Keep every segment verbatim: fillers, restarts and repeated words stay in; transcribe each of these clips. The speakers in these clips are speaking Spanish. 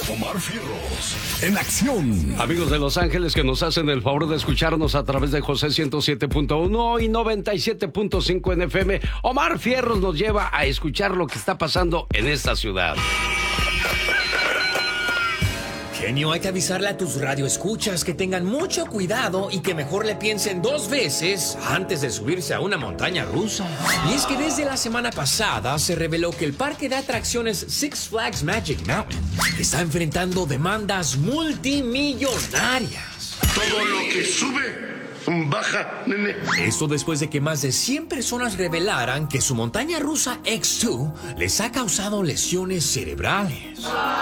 Omar Fierros, en acción. Amigos de Los Ángeles que nos hacen el favor de escucharnos a través de José ciento siete punto uno y noventa y siete punto cinco en F M, Omar Fierros nos lleva a escuchar lo que está pasando en esta ciudad. Genio, hay que avisarle a tus radioescuchas que tengan mucho cuidado y que mejor le piensen dos veces antes de subirse a una montaña rusa. Y es que desde la semana pasada se reveló que el parque de atracciones Six Flags Magic Mountain está enfrentando demandas multimillonarias. Todo lo que sube, baja, nene. Esto después de que más de cien personas revelaran que su montaña rusa X dos les ha causado lesiones cerebrales.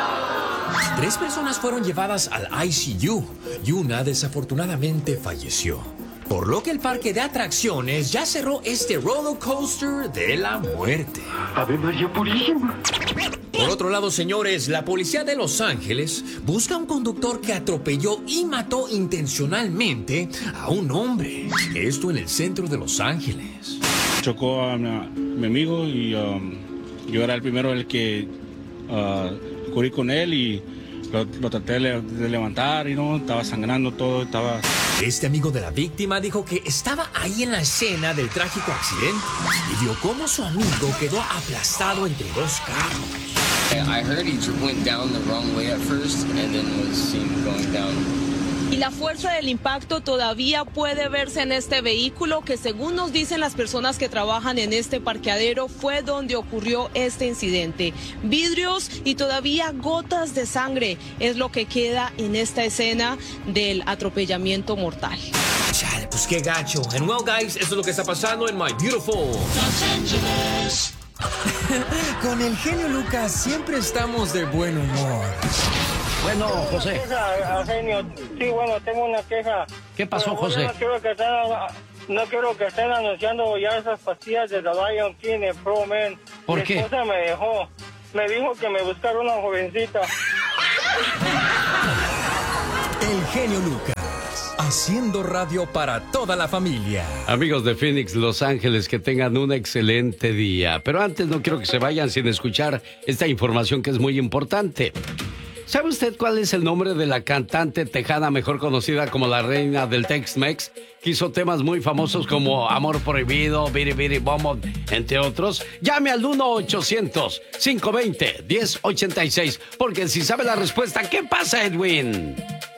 Tres personas fueron llevadas al I C U y una desafortunadamente falleció. Por lo que el parque de atracciones ya cerró este roller coaster de la muerte. Ave María Purísima. Por otro lado, señores, la policía de Los Ángeles busca a un conductor que atropelló y mató intencionalmente a un hombre. Esto en el centro de Los Ángeles. Chocó a mi, a mi amigo y um, yo era el primero el que uh, corrí con él y lo, lo traté de, de levantar y no, estaba sangrando todo, estaba... Este amigo de la víctima dijo que estaba ahí en la escena del trágico accidente y vio cómo su amigo quedó aplastado entre dos carros. I heard he went down the wrong way at first and then was seen going down. Y la fuerza del impacto todavía puede verse en este vehículo que, según nos dicen las personas que trabajan en este parqueadero, fue donde ocurrió este incidente. Vidrios y todavía gotas de sangre es lo que queda en esta escena del atropellamiento mortal. Chale, pues qué gacho. And well, guys, eso es lo que está pasando en My Beautiful Los Ángeles. Con el genio Lucas siempre estamos de buen humor. Bueno, José. Queja, genio. Sí, bueno, tengo una queja. ¿Qué pasó, Pero, José? No quiero que estén, no quiero que estén anunciando ya esas pastillas de The Lion King en Pro Men. ¿Por Mi qué? esposa me dejó. Me dijo que me buscara una jovencita. El genio Lucas, haciendo radio para toda la familia. Amigos de Phoenix, Los Ángeles, que tengan un excelente día. Pero antes no quiero que se vayan sin escuchar esta información que es muy importante. ¿Sabe usted cuál es el nombre de la cantante tejana mejor conocida como la reina del Tex-Mex? Que hizo temas muy famosos como Amor Prohibido, Biri Biri Bom Bom, entre otros. Llame al uno ochocientos, cinco veinte, diez ochenta y seis, porque si sabe la respuesta, ¿qué pasa, Edwin?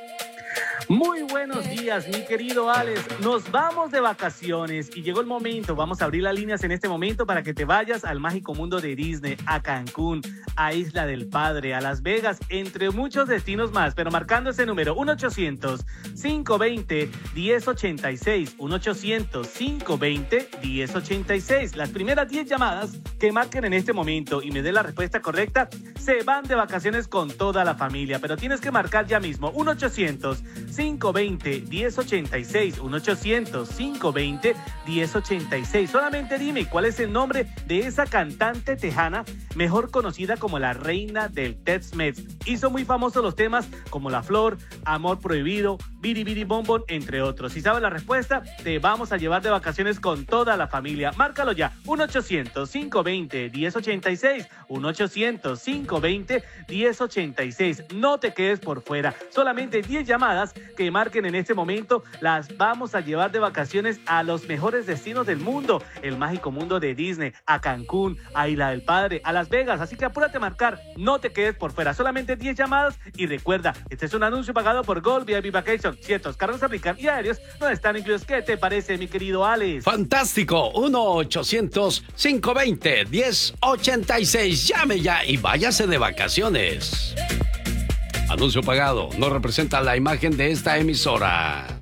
Muy buenos días, mi querido Alex. Nos vamos de vacaciones y llegó el momento. Vamos a abrir las líneas en este momento para que te vayas al mágico mundo de Disney, a Cancún, a Isla del Padre, a Las Vegas, entre muchos destinos más. Pero marcando ese número, uno ochocientos, cinco veinte, diez ochenta y seis. uno ochocientos, cinco veinte, diez ochenta y seis. Las primeras diez llamadas que marquen en este momento y me den la respuesta correcta, se van de vacaciones con toda la familia. Pero tienes que marcar ya mismo, uno ochocientos, cinco veinte, diez ochenta y seis, uno ochocientos, cinco veinte, diez ochenta y seis. Solamente dime cuál es el nombre de esa cantante tejana mejor conocida como la reina del Tex-Mex. Hizo muy famosos los temas como La Flor, Amor Prohibido, Biri Biri Bom Bom, entre otros. Si sabes la respuesta, te vamos a llevar de vacaciones con toda la familia. Márcalo ya, uno ochocientos, cinco veinte, diez ochenta y seis, uno ochocientos, cinco veinte, diez ochenta y seis. No te quedes por fuera, solamente diez llamadas que marquen en este momento, las vamos a llevar de vacaciones a los mejores destinos del mundo, el mágico mundo de Disney, a Cancún, a Isla del Padre, a Las Vegas, así que apúrate a marcar, no te quedes por fuera, solamente diez llamadas y recuerda, este es un anuncio pagado por Gold V I P Vacation, ciertos cargos aplican y aéreos no están incluidos. ¿Qué te parece, mi querido Alex? Fantástico, uno ochocientos, cinco veinte, diez ochenta y seis, llame ya y váyase de vacaciones. Anuncio pagado, no representa la imagen de esta emisora.